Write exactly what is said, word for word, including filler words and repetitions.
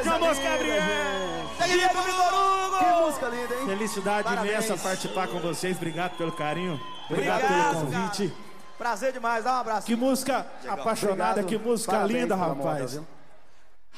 coisa Vamos, linda, Gabriel! gente. Guilherme Vitor Hugo! Que música linda, hein? Felicidade Parabéns. imensa participar com vocês. Obrigado pelo carinho. Obrigado, Obrigado, pelo convite. cara. Prazer demais, dá um abraço. Que música Legal. apaixonada, Obrigado. que música Parabéns linda, pela moda, rapaz. viu?